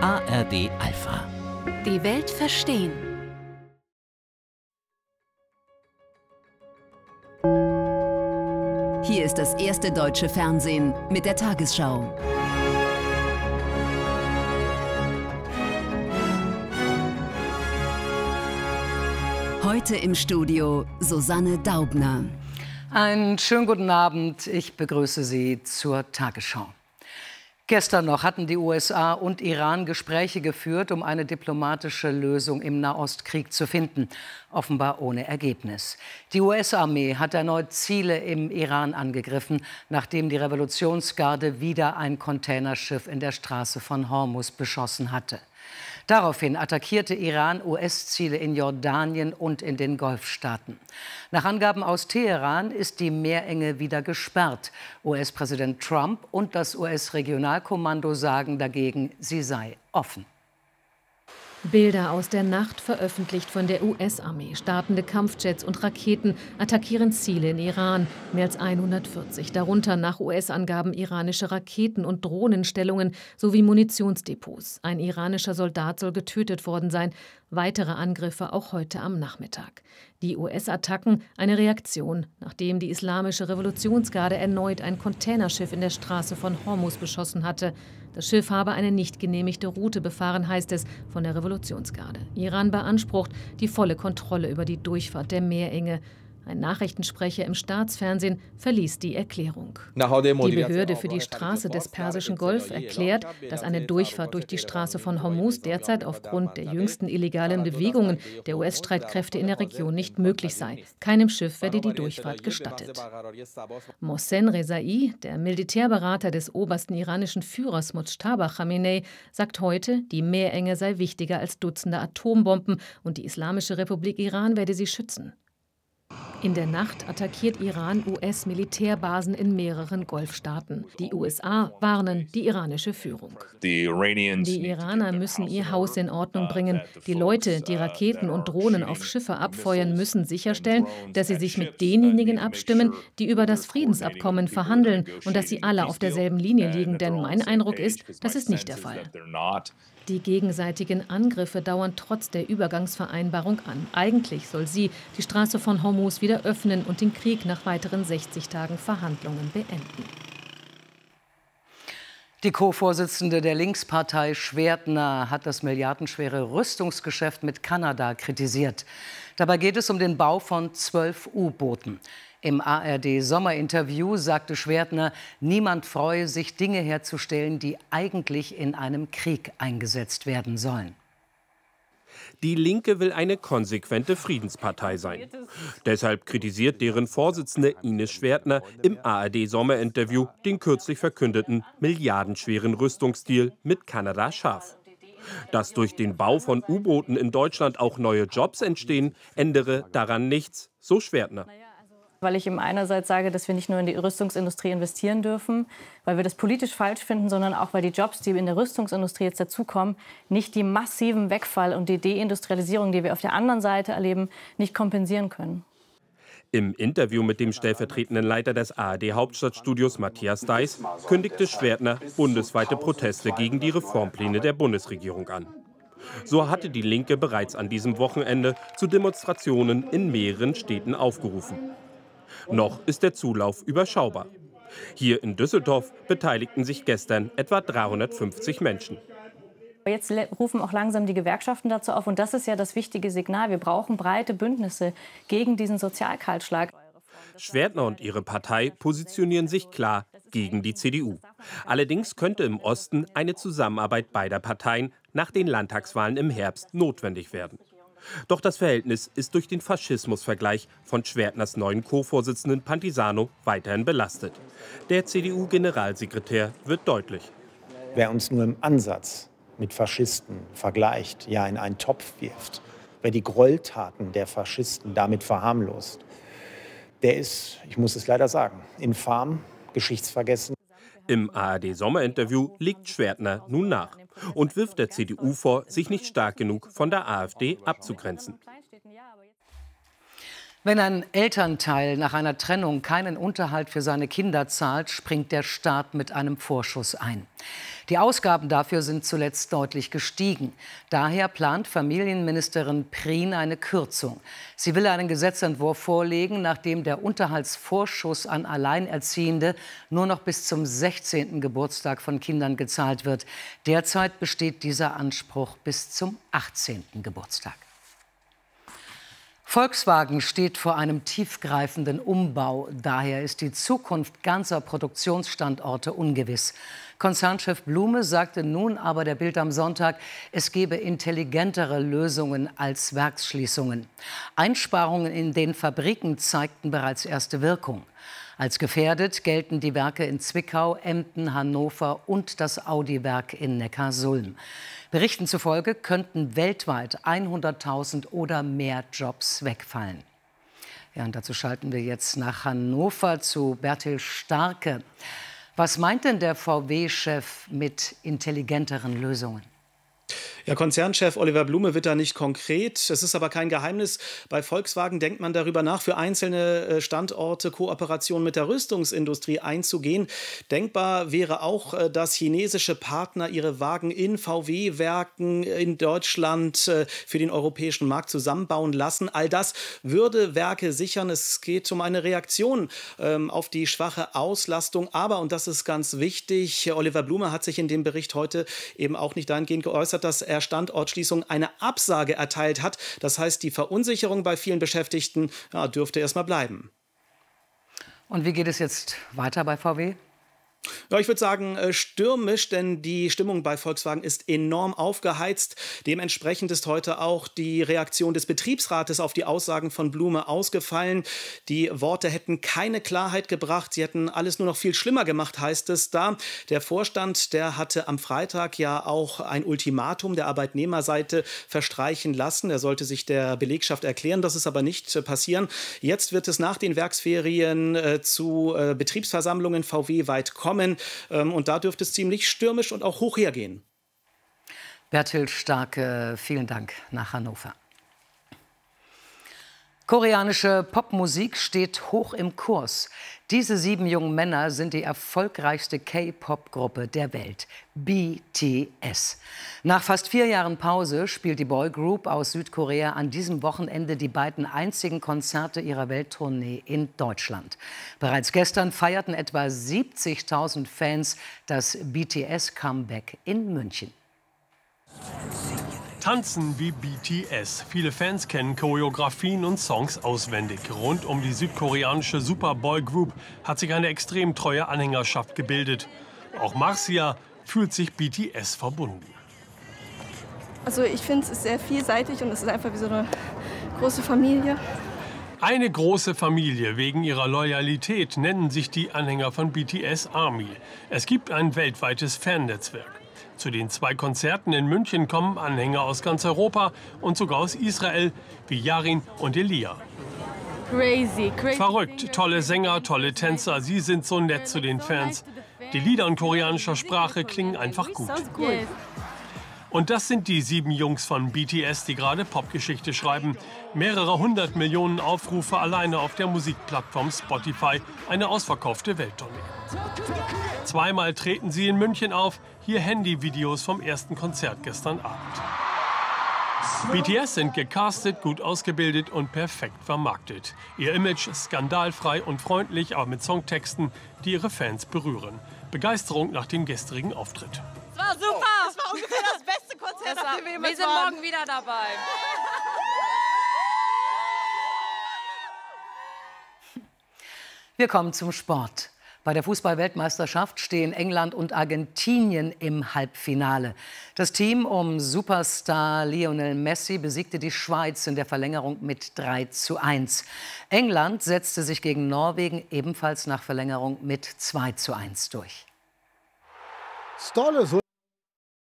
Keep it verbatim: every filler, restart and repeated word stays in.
A R D Alpha. Die Welt verstehen. Hier ist das erste deutsche Fernsehen mit der Tagesschau. Heute im Studio Susanne Daubner. Einen schönen guten Abend. Ich begrüße Sie zur Tagesschau. Gestern noch hatten die U S A und Iran Gespräche geführt, um eine diplomatische Lösung im Nahostkrieg zu finden. Offenbar ohne Ergebnis. Die U S-Armee hat erneut Ziele im Iran angegriffen, nachdem die Revolutionsgarde wieder ein Containerschiff in der Straße von Hormuz beschossen hatte. Daraufhin attackierte Iran U S-Ziele in Jordanien und in den Golfstaaten. Nach Angaben aus Teheran ist die Meerenge wieder gesperrt. U S-Präsident Trump und das U S-Regionalkommando sagen dagegen, sie sei offen. Bilder aus der Nacht, veröffentlicht von der U S-Armee. Startende Kampfjets und Raketen attackieren Ziele in Iran. Mehr als hundertvierzig, darunter nach U S-Angaben iranische Raketen- und Drohnenstellungen sowie Munitionsdepots. Ein iranischer Soldat soll getötet worden sein. Weitere Angriffe auch heute am Nachmittag. Die U S-Attacken eine Reaktion, nachdem die Islamische Revolutionsgarde erneut ein Containerschiff in der Straße von Hormuz beschossen hatte. Das Schiff habe eine nicht genehmigte Route befahren, heißt es von der Revolutionsgarde. Iran beansprucht die volle Kontrolle über die Durchfahrt der Meerenge. Ein Nachrichtensprecher im Staatsfernsehen verließ die Erklärung. Die Behörde für die Straße des Persischen Golf erklärt, dass eine Durchfahrt durch die Straße von Hormuz derzeit aufgrund der jüngsten illegalen Bewegungen der U S-Streitkräfte in der Region nicht möglich sei. Keinem Schiff werde die Durchfahrt gestattet. Mohsen Rezai, der Militärberater des obersten iranischen Führers Mojtaba Khamenei, sagt heute, die Meerenge sei wichtiger als Dutzende Atombomben und die Islamische Republik Iran werde sie schützen. In der Nacht attackiert Iran U S-Militärbasen in mehreren Golfstaaten. Die U S A warnen die iranische Führung. Die Iraner müssen ihr Haus in Ordnung bringen. Die Leute, die Raketen und Drohnen auf Schiffe abfeuern, müssen sicherstellen, dass sie sich mit denjenigen abstimmen, die über das Friedensabkommen verhandeln und dass sie alle auf derselben Linie liegen. Denn mein Eindruck ist, das ist nicht der Fall. Die gegenseitigen Angriffe dauern trotz der Übergangsvereinbarung an. Eigentlich soll sie die Straße von Hormuz wieder öffnen und den Krieg nach weiteren sechzig Tagen Verhandlungen beenden. Die Co-Vorsitzende der Linkspartei Schwertner hat das milliardenschwere Rüstungsgeschäft mit Kanada kritisiert. Dabei geht es um den Bau von zwölf U-Booten. Im A R D-Sommerinterview sagte Schwertner, niemand freue sich, Dinge herzustellen, die eigentlich in einem Krieg eingesetzt werden sollen. Die Linke will eine konsequente Friedenspartei sein. Deshalb kritisiert deren Vorsitzende Ines Schwertner im A R D-Sommerinterview den kürzlich verkündeten milliardenschweren Rüstungsdeal mit Kanada scharf. Dass durch den Bau von U-Booten in Deutschland auch neue Jobs entstehen, ändere daran nichts, so Schwertner. Weil ich ihm einerseits sage, dass wir nicht nur in die Rüstungsindustrie investieren dürfen, weil wir das politisch falsch finden, sondern auch, weil die Jobs, die in der Rüstungsindustrie jetzt dazukommen, nicht die massiven Wegfall und die Deindustrialisierung, die wir auf der anderen Seite erleben, nicht kompensieren können. Im Interview mit dem stellvertretenden Leiter des A R D-Hauptstadtstudios Matthias Deiß kündigte Schwertner bundesweite Proteste gegen die Reformpläne der Bundesregierung an. So hatte die Linke bereits an diesem Wochenende zu Demonstrationen in mehreren Städten aufgerufen. Noch ist der Zulauf überschaubar. Hier in Düsseldorf beteiligten sich gestern etwa dreihundertfünfzig Menschen. Jetzt rufen auch langsam die Gewerkschaften dazu auf. Und das ist ja das wichtige Signal. Wir brauchen breite Bündnisse gegen diesen Sozialkahlschlag. Schwertner und ihre Partei positionieren sich klar gegen die C D U. Allerdings könnte im Osten eine Zusammenarbeit beider Parteien nach den Landtagswahlen im Herbst notwendig werden. Doch das Verhältnis ist durch den Faschismusvergleich von Schwertners neuen Co-Vorsitzenden Pantisano weiterhin belastet. Der C D U-Generalsekretär wird deutlich. Wer uns nur im Ansatz mit Faschisten vergleicht, ja in einen Topf wirft, wer die Gräueltaten der Faschisten damit verharmlost, der ist, ich muss es leider sagen, infam, geschichtsvergessen. Im A R D-Sommerinterview legt Schwertner nun nach und wirft der C D U vor, sich nicht stark genug von der AfD abzugrenzen. Wenn ein Elternteil nach einer Trennung keinen Unterhalt für seine Kinder zahlt, springt der Staat mit einem Vorschuss ein. Die Ausgaben dafür sind zuletzt deutlich gestiegen. Daher plant Familienministerin Prien eine Kürzung. Sie will einen Gesetzentwurf vorlegen, nachdem der Unterhaltsvorschuss an Alleinerziehende nur noch bis zum sechzehnten Geburtstag von Kindern gezahlt wird. Derzeit besteht dieser Anspruch bis zum achtzehnten Geburtstag. Volkswagen steht vor einem tiefgreifenden Umbau. Daher ist die Zukunft ganzer Produktionsstandorte ungewiss. Konzernchef Blume sagte nun aber der Bild am Sonntag, es gebe intelligentere Lösungen als Werksschließungen. Einsparungen in den Fabriken zeigten bereits erste Wirkung. Als gefährdet gelten die Werke in Zwickau, Emden, Hannover und das Audi-Werk in Neckarsulm. Berichten zufolge könnten weltweit hunderttausend oder mehr Jobs wegfallen. Ja, und dazu schalten wir jetzt nach Hannover zu Bertil Starke. Was meint denn der V W-Chef mit intelligenteren Lösungen? Ja, Konzernchef Oliver Blume wird da nicht konkret. Es ist aber kein Geheimnis. Bei Volkswagen denkt man darüber nach, für einzelne Standorte Kooperationen mit der Rüstungsindustrie einzugehen. Denkbar wäre auch, dass chinesische Partner ihre Wagen in V W-Werken in Deutschland für den europäischen Markt zusammenbauen lassen. All das würde Werke sichern. Es geht um eine Reaktion ähm, auf die schwache Auslastung. Aber, und das ist ganz wichtig, Oliver Blume hat sich in dem Bericht heute eben auch nicht dahingehend geäußert, dass er Standortschließung eine Absage erteilt hat. Das heißt, die Verunsicherung bei vielen Beschäftigten ja, dürfte erst mal bleiben. Und wie geht es jetzt weiter bei V W? Ja, ich würde sagen, stürmisch, denn die Stimmung bei Volkswagen ist enorm aufgeheizt. Dementsprechend ist heute auch die Reaktion des Betriebsrates auf die Aussagen von Blume ausgefallen. Die Worte hätten keine Klarheit gebracht, sie hätten alles nur noch viel schlimmer gemacht, heißt es da. Der Vorstand, der hatte am Freitag ja auch ein Ultimatum der Arbeitnehmerseite verstreichen lassen. Er sollte sich der Belegschaft erklären, das ist aber nicht passieren. Jetzt wird es nach den Werksferien äh, zu äh, Betriebsversammlungen V W weit kommen. Und da dürfte es ziemlich stürmisch und auch hoch hergehen. Bertil Starke, vielen Dank nach Hannover. Koreanische Popmusik steht hoch im Kurs. Diese sieben jungen Männer sind die erfolgreichste K-Pop-Gruppe der Welt, B T S. Nach fast vier Jahren Pause spielt die Boygroup aus Südkorea an diesem Wochenende die beiden einzigen Konzerte ihrer Welttournee in Deutschland. Bereits gestern feierten etwa siebzigtausend Fans das B T S-Comeback in München. Tanzen wie B T S. Viele Fans kennen Choreografien und Songs auswendig. Rund um die südkoreanische Superboy-Group hat sich eine extrem treue Anhängerschaft gebildet. Auch Marcia fühlt sich B T S verbunden. Also ich finde, es ist sehr vielseitig und es ist einfach wie so eine große Familie. Eine große Familie. Wegen ihrer Loyalität nennen sich die Anhänger von B T S Army. Es gibt ein weltweites Fannetzwerk. Zu den zwei Konzerten in München kommen Anhänger aus ganz Europa und sogar aus Israel, wie Yarin und Elia. Crazy, crazy. Verrückt, tolle Sänger, tolle Tänzer, sie sind so nett zu den Fans. Die Lieder in koreanischer Sprache klingen einfach gut. Und das sind die sieben Jungs von B T S, die gerade Popgeschichte schreiben. Mehrere hundert Millionen Aufrufe alleine auf der Musikplattform Spotify, eine ausverkaufte Welttournee. Zweimal treten sie in München auf, hier Handyvideos vom ersten Konzert gestern Abend. B T S sind gecastet, gut ausgebildet und perfekt vermarktet. Ihr Image skandalfrei und freundlich, aber mit Songtexten, die ihre Fans berühren. Begeisterung nach dem gestrigen Auftritt. Es war super! Es war ungefähr das beste Konzert, auf dem wir jemals waren. Wir sind morgen wieder dabei. Wir kommen zum Sport. Bei der Fußball-Weltmeisterschaft stehen England und Argentinien im Halbfinale. Das Team um Superstar Lionel Messi besiegte die Schweiz in der Verlängerung mit drei zu eins. England setzte sich gegen Norwegen ebenfalls nach Verlängerung mit zwei zu eins durch.